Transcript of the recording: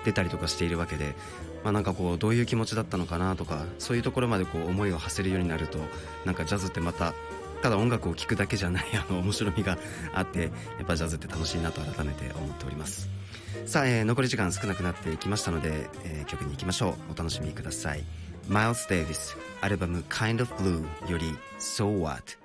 出たりとかしているわけで、なんかこうどういう気持ちだったのかなとか、そういうところまでこう思いを馳せるようになると、なんかジャズってまたただ音楽を聴くだけじゃない面白みがあって、やっぱジャズって楽しいなと改めて思っております。さあ、残り時間少なくなってきましたので、曲に行きましょう。お楽しみください。マイルス・デイビス、アルバム Kind of Blue より So What